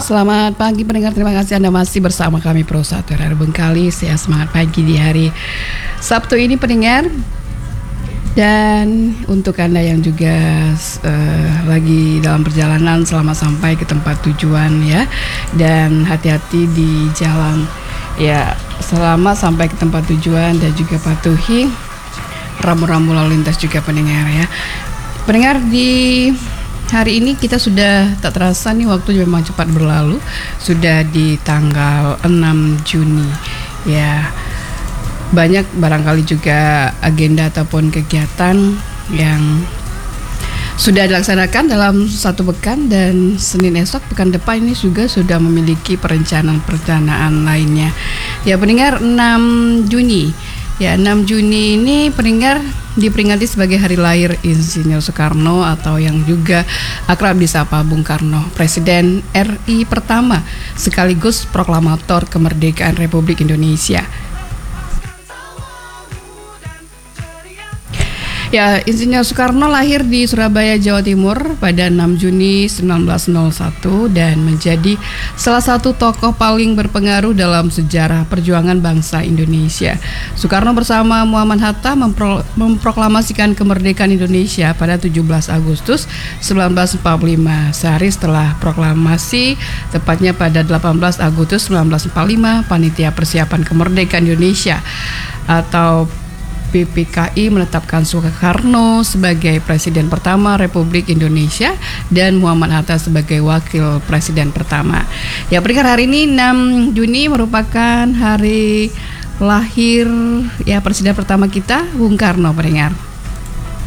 Selamat pagi pendengar, terima kasih Anda masih bersama kami Pro 1 RRI Bengkalis ya. Semangat pagi di hari Sabtu ini pendengar. Dan untuk Anda yang juga lagi dalam perjalanan, selamat sampai ke tempat tujuan ya. Dan hati-hati di jalan ya, selamat sampai ke tempat tujuan dan juga patuhi rambu-rambu lalu lintas juga pendengar ya. Pendengar, di hari ini kita sudah tak terasa nih, waktu memang cepat berlalu. Sudah di tanggal 6 Juni ya. Banyak barangkali juga agenda ataupun kegiatan yang sudah dilaksanakan dalam satu pekan, dan Senin esok pekan depan ini juga sudah memiliki perencanaan lainnya. Ya pendengar, 6 Juni. Ya, 6 Juni ini pendengar diperingati sebagai hari lahir Insinyur Soekarno, atau yang juga akrab disapa Bung Karno, Presiden RI pertama sekaligus proklamator kemerdekaan Republik Indonesia. Ya, Insinyur Soekarno lahir di Surabaya, Jawa Timur pada 6 Juni 1901 dan menjadi salah satu tokoh paling berpengaruh dalam sejarah perjuangan bangsa Indonesia. Soekarno bersama Muhammad Hatta memproklamasikan kemerdekaan Indonesia pada 17 Agustus 1945. Sehari setelah proklamasi, tepatnya pada 18 Agustus 1945, Panitia Persiapan Kemerdekaan Indonesia atau PPKI menetapkan Soekarno sebagai Presiden pertama Republik Indonesia dan Muhammad Hatta sebagai Wakil Presiden pertama. Ya pendengar, hari ini 6 Juni merupakan hari lahir ya Presiden pertama kita, Bung Karno pendengar.